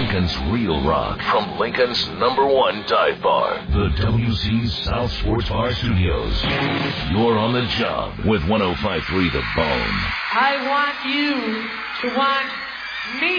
Lincoln's real rock from Lincoln's #1 dive bar, the WC South Sports Bar Studios. You're on the job with 105.3 The Bone. I want you to want me.